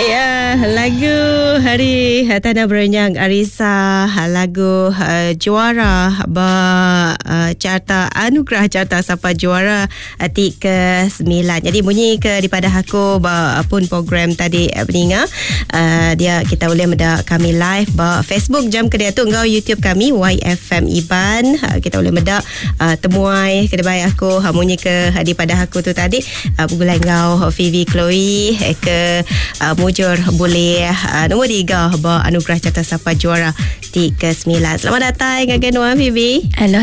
Ya, lagu Hari Tanah Berenyang Arisa, lagu juara carta anugerah carta Sapa Juara Tik ke-9. Jadi bunyi ke daripada aku pun program tadi peninga dia kita boleh mendak kami live Facebook jam kedai tu engkau YouTube kami YFM Iban. Kita boleh mendak temuai kedai aku bunyi ke daripada aku tu tadi pergulan engkau Vivi Chloe ke mujur boleh nombor 3 anugerah carta Sapa Juara Tik ke-9. Selamat datang dengan Nuan Vivi. Hello.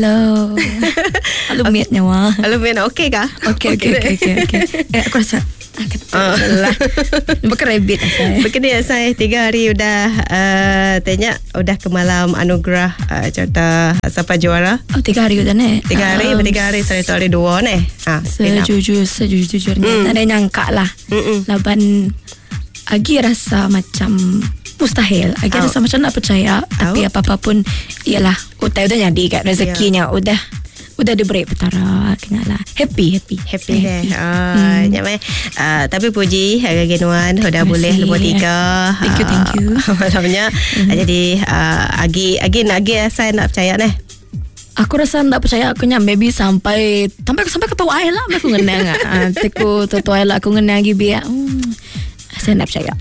Halo Miat nyawa. Halo Miat, okey kah? Okey. Aku rasa bukan rabbit Begini saya 3 hari udah tanya udah ke malam anugerah carta Sapa Juara. 3 hari udah nih. 3 hari, 3 hari saya tu hari 2 nih. Sejujurnya ada nyangka lah. Laban Agi rasa macam mustahil. Agi rasa macam nak percaya. Tapi apa-apa pun ialah udah jadi kat rezekinya. Udah diberi petara. Kenalah happy deh. Tapi puji Genuan udah boleh nombor 3. Thank you. Malamnya jadi Agi saya nak percaya nih. Aku rasa tak percaya aku maybe sampai ketawa lah aku ngenang. Tiku tutuai lah aku ngenang lagi biar. Saya nak percaya.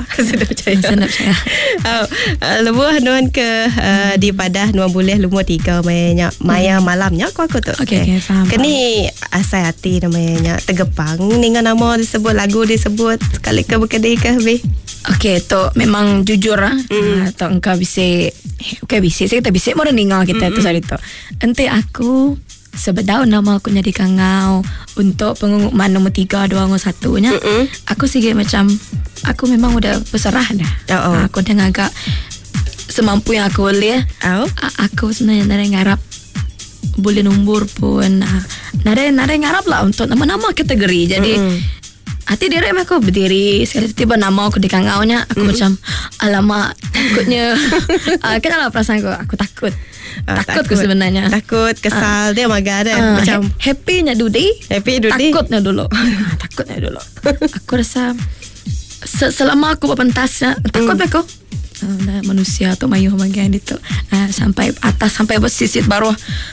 Lebuh nuan ke di padah nuan boleh lumur 3 maya malamnya aku tu. Okay, faham. Kini asai hati namanya tegepang dengan nama disebut lagu disebut sekali ke berkedai ke be. Okay, tu memang jujur tu engkau bisa. Okay, bisa. Saya kata bisa mau dengar kita tu hari tu. Ente aku sebedau nama aku jadi kangau untuk pengumuman nombor 3 2 1 nya. Aku sikit macam aku memang udah berserah dah. Aku dah agak semampu yang aku boleh. Aku sebenarnya nare ngarap boleh nombor pun nare ngarap lah untuk nama-nama kategori. Jadi hati diri aku berdiri sekali tiba nama aku di kangaunya aku macam alamak takutnya. Kenapa perasaan aku takut. Takut sebenarnya. Takut, kesal dia maga ada macam happy dudi. Takutnya dulu. Aku rasa selama aku berpentasnya takut aku. Manusia atau mayuh bagian itu. Sampai atas sampai bersisit baru.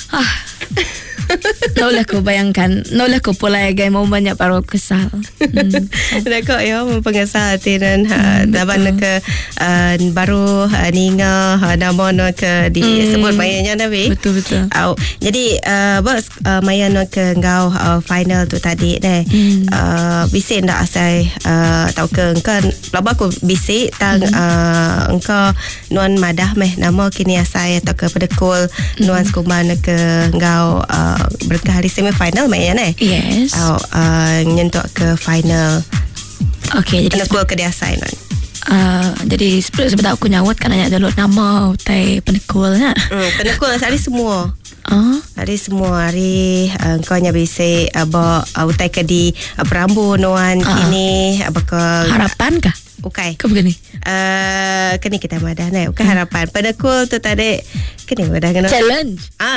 Nolah ko bayangkan, nolah ko pula gay mau banyak baru kesal. Kau ya mempengesal tinan daban ke baru ninga nama no ke disebut mayanya nabi. Betul. Jadi bos maya no ke engkau final tu tadi deh. Bisik ndak asai tahu ke engkau laba aku bisik tang engkau nuan madah meh nama kini asai atau ke pedekul nuan sekuman ke engkau berkah hari semifinal main ya Yes. Nyentuk ke final. Okay, jadi pedekul ke dia asai nuan. Jadi sebab aku nyawat kan nanya dulu nama utai pendekul nya. Pendekul hari semua. Hari semua hari kau nya bisa utai ke di Perambu nuan kini bakal harapan kah? Okay. Kau begini. Kini kita madah nih. Bukan harapan. Pendekul tu tadi. Kini madah kena. Challenge.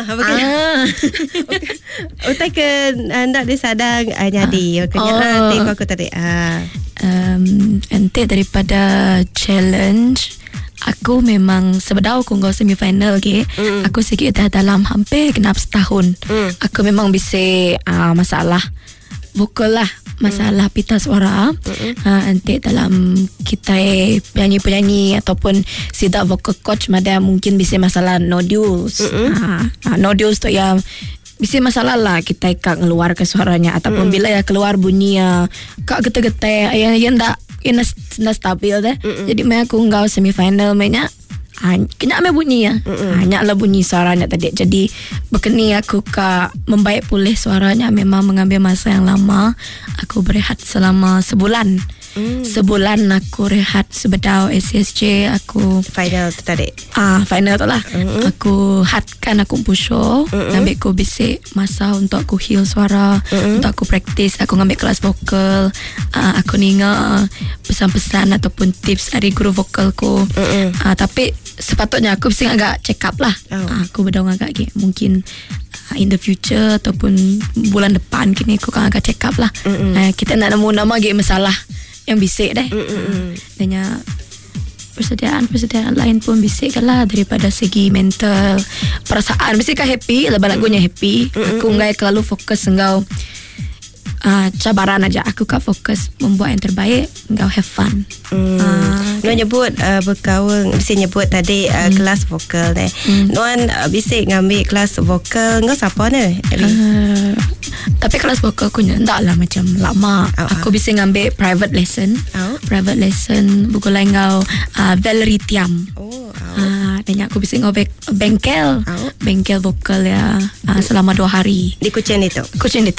Utai ke hendak disadang jadi. Kenyataan nanti aku tadi. Ente daripada challenge. Aku memang sebedau aku ngau semifinal ke. Aku sikit dah dalam hampir genap setahun. Aku memang bisa masalah vokal lah. Masalah pita suara nanti dalam kita penyanyi ataupun sidak vocal coach mada mungkin bisa masalah nodules. Nodules tu yang bisa masalah lah kita kak ngeluar ke suaranya ataupun bila ya keluar bunyi kak gete-gete yang ndak stabil deh. Jadi aku ngau semifinal mainnya kena ambil bunyi hanya lah bunyi suaranya tadi. Jadi begini aku membaik pulih suaranya memang mengambil masa yang lama. Aku berehat selama sebulan. Sebulan aku rehat sebedau SSJ. Aku final tu tadi. Final tu lah. Aku hatkan aku pusho. Ambil aku bisik masa untuk aku heal suara. Untuk aku praktis. Aku ngambil kelas vokal. Aku ninga pesan-pesan ataupun tips dari guru vokalku. Tapi sepatutnya aku mesti agak check up lah. Aku berdong agak mungkin in the future ataupun bulan depan kini aku akan agak check up lah. Kita nak nemu nama masalah yang bisik deh. Danya persediaan lain pun bisik lah daripada segi mental, perasaan mesti kan happy, lagunya happy. Aku nggak terlalu fokus engkau cabaran aja. Aku kan fokus membuat yang terbaik, engkau have fun. Nuan nyebut berkawan, bisa nyebut tadi kelas vokal deh. Nuan bisik ngambil kelas vokal, engkau siapa ni? Tapi kelas vokal aku tak lah macam lama. Aku bisa ngambil private lesson. Private lesson buku lain kau Valerie Tiam. Dan aku bisa ngobek bengkel vokal ya selama 2 hari Di Kuching itu.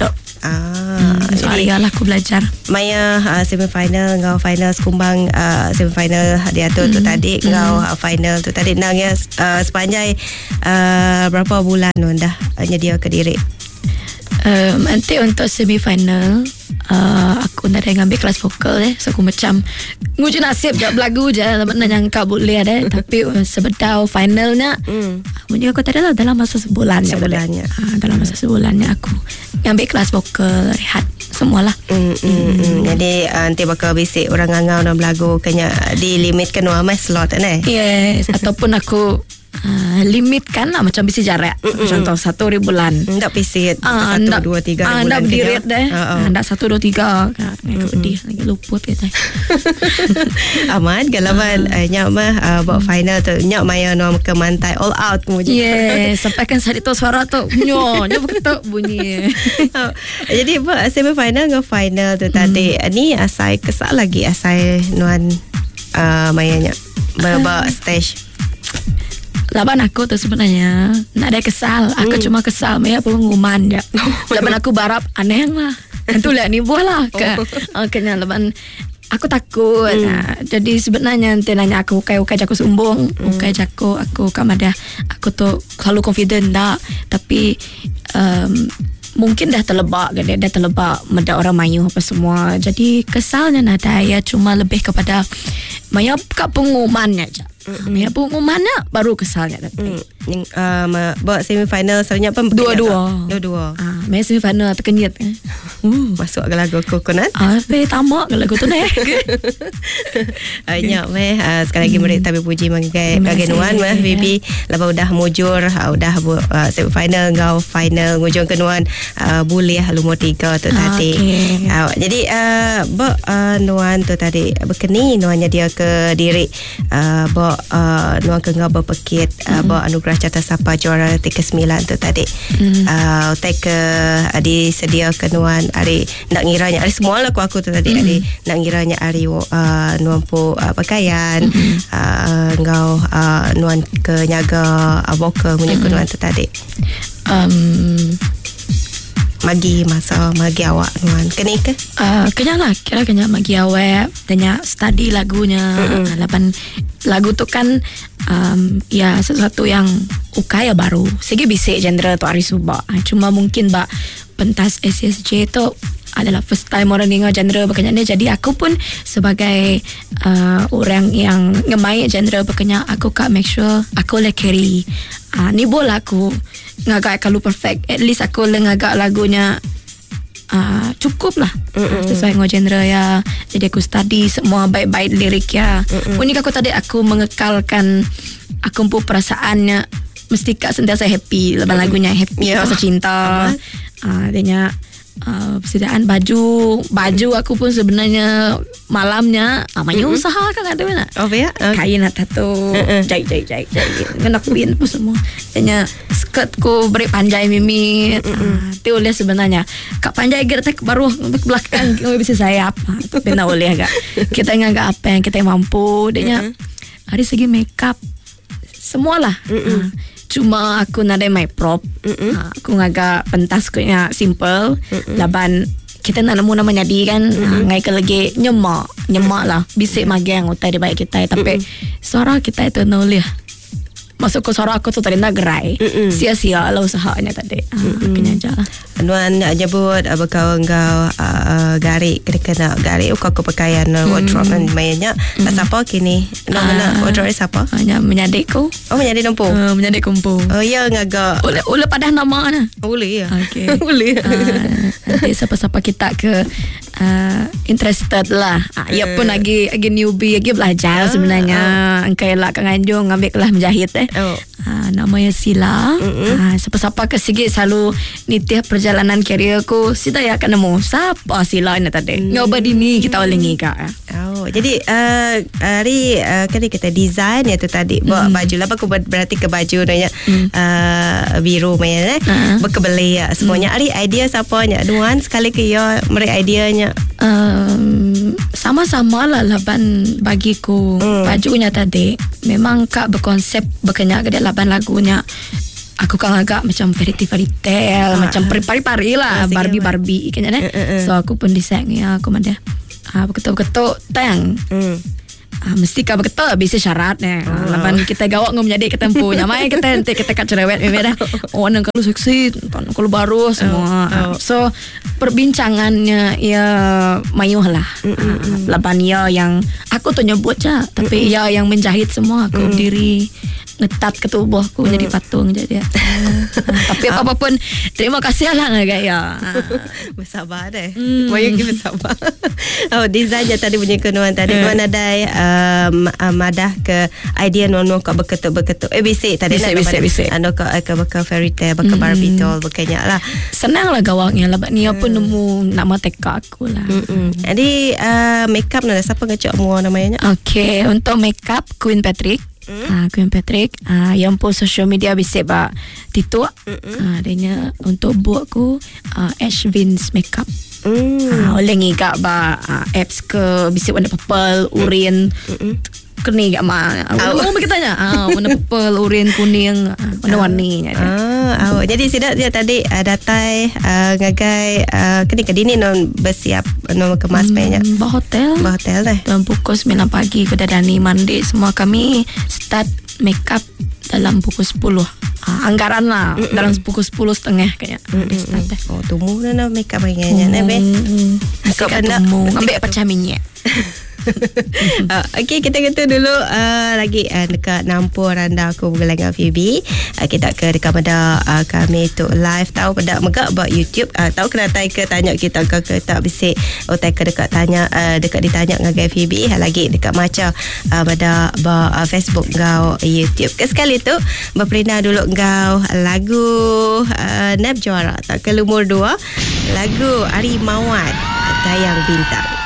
Jadi lah aku belajar. Maya semifinal, ngau final sekumbang semifinal dia tu tadi, ngau final tu tadi. Nang ya sepanjang berapa bulan nun dah nyedia ke diri? Nanti untuk semifinal aku nak ngambil kelas vokal so aku macam nguji nasib je lagu je nak nyangka boleh deh. Tapi sebetau finalnya mungkin aku tadi lah dalam masa sebulannya. Dalam masa sebulannya aku ngambil kelas vokal, rehat semualah. Jadi nanti bakal bisik orang ngangau dalam lagu kena dilimitkan nama slot ni. Yes, ataupun aku limitkan lah macam bisa jarak. Contoh 1 bulan. Tak pisit 1, 2, 3 bulan. Tak berdiri deh. Tak 1, 2, 3 aku pedih lagi luput kita. Aman galaman nyak mah buat final tu nyak maya nom ke mantai all out muji. Yes, sampai kan saat itu suara tu nyo begitu bunyi. Jadi buat semi final dengan final tu tadi ni asai kesal lagi asai nuan mayanya bawa stage. Laban aku tu sebenarnya nak ada kesal. Aku cuma kesal Maya pengumuman je. Laban aku barap aneh lah. Itu lihat ni buah lah. Kena laban aku takut. Jadi sebenarnya nanti nanya aku ukai jaku sumbung. Ukai jaku aku kamada. Aku tu selalu confident tak. Tapi mungkin dah terlebak kan, dah terlebak meda orang mayu apa semua. Jadi kesalnya nada ya cuma lebih kepada Maya kat pengumumannya je. Maya pengumumannya baru kesalnya tapi. Buat semifinal sebenarnya apa? Dua-dua. Maya semifinal terkenyit kan. Masuk ke lagu Coconut. Tamak ke lagu tu nih. Nyak meh sekali lagi murid tapi puji mengai nuan meh baby lepas udah mujur udah semifinal ngau final ngujung kenuan boleh lumur 3 tu tadi. Jadi nuan tu tadi berkeni nuannya dia ke diri nuan ke ngau berpekit anugerah Carta Sapa juara ke-9 tu tadi. Utai ke disedia kenuan hari nak ngiranya hari semua lah aku tu tadi hari nak ngiranya hari nuan pu pakaian ngau nuan ke nyaga vokal punya kenuan tu tadi. Magi awak nuan kena ke? Kena lah, kira kena magi awak tanya study lagunya. Lapan lagu tu kan ya sesuatu yang ukaya baru. Segi bisik genre tu hari subak. Cuma mungkin pentas SSJ tu adalah first time orang dengar genre berkenyak ni. Jadi aku pun sebagai orang yang ngemai genre berkenyak, aku kan make sure aku boleh carry ni bola aku ngagak kalau perfect. At least aku ngagak lagunya cukup lah sesuai dengan genre ya. Jadi aku study semua baik-baik lirik ya. Unik aku tadi aku mengekalkan aku pun perasaannya mesti kak sentiasa happy. Lepas lagunya happy pasal cinta. Adanya persediaan baju aku pun sebenarnya malamnya namanya usaha kan ada mana kain nak tato jahit kena kuin pun semua hanya skirtku beri panjai mimit tu oleh sebenarnya kak panjai gerak baru ke belakang bisa sayap tapi nak oleh agak kita ngagak apa yang kita mampu denya hari segi makeup semualah. Cuma aku nak ada my prop. Aku ngagak pentas kunya simple. Laban kita nak nemu nama jadi kan. Ngai ke lagi nyemak lah. Bisik magang utai di baik kita. Tapi suara kita itu nolih. Masuk ke suara aku tu tadi nak gerai. Sia-sia lah usahanya tadi. Kena aja lah. Nuan nyebut berkawan kau garik kena garik aku pakaian wardrobe dan mainnya tak siapa kini nak wardrobe siapa hanya menyadikku menyadik nampu menyadik kumpu ya ngagak boleh padah nama na boleh ya okey boleh nanti siapa-siapa kita ke interested lah. Ya pun lagi newbie, lagi belajar sebenarnya. Angkai lah Kang Anjung ambil kelas menjahit namanya Sila. Siapa-siapa ke Sigit selalu nitih perjalanan karier aku. Sida ya akan nemu siapa Sila ini tadi. Nyoba dini kita ulangi kak. Jadi hari kan kita design ya tu tadi buat baju lah. Aku berarti ke baju nanya biru main berkebeli ya semuanya. Hari idea siapa nya? Duan sekali ke ya mereka ideanya. Sama-sama lah laban bagiku bajunya tadi. Memang kak berkonsep berkenyak ke laban lagunya. Aku kan agak macam fairy tale macam pari-pari lah, Barbie kayaknya so aku pun desainnya aku ada betul-betul tang. Mesti kau betul bisa syaratnya. Laban kita gawak ngom jadi ketempu nyamai kita kat cerewet memang dah. Nang kalau seksi, kalau baru semua. So perbincangannya ya mayuh lah. Laban ya yang aku tu nyebut je, tapi ya yang menjahit semua aku diri ngetat ke tubuhku jadi patung jadi. Tapi apa-apa pun terima kasih lah gaya. Bersabar deh. Mayuh bersabar. Desainnya tadi punya kenuan tadi mana ada madah ke idea nono kau berketuk bisik tadi bisik anu kau ke fairy tale ke Barbie doll bekanya lah senang lah gawaknya lah ni apa nemu nama teka aku lah. Jadi makeup nada siapa ngecok mu namanya? Okay, untuk makeup Queen Patrick. Queen Patrick yang pun social media bisik ba Tito. Adanya untuk buatku Ash Vince makeup. Oleh ngigak ba apps ke bisik warna purple, urin keni gak ma. Mau berkatanya warna purple, urin, kuning, warna-warni. Jadi sidak dia tadi datai ngagai keni ke dini non bersiap non kemas mainnya. Bah hotel deh. Dalam pukul 9 pagi kita dani mandi semua kami start makeup dalam pukul 10. Anggaran lah dalam pukul 10:30 kayaknya. Start deh. Tumuh na makeup kayaknya be. Makeup tumuh ambil pacaminnya. Okay, kita kata dulu lagi dekat nampur anda aku bergelang Phoebe. Kita ke dekat pada kami tu live tahu pada megak buat YouTube tahu kena ke tanya kita ke tak bisik ke dekat tanya dekat ditanya dengan Phoebe lagi dekat macam pada Facebook kau YouTube ke sekali tu berperina dulu kau lagu Nab Juara tak ke lumur 2 lagu Ari Mawat Dayang Bintang.